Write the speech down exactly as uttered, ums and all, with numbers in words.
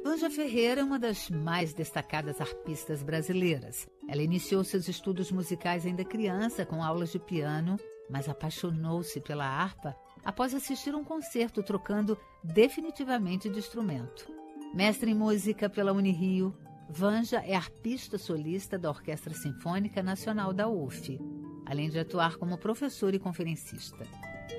Vanja Ferreira é uma das mais destacadas arpistas brasileiras. Ela iniciou seus estudos musicais ainda criança, com aulas de piano, mas apaixonou-se pela harpa após assistir a um concerto, trocando definitivamente de instrumento. Mestre em música pela Unirio, Vanja é arpista solista da Orquestra Sinfônica Nacional da U F, além de atuar como professora e conferencista.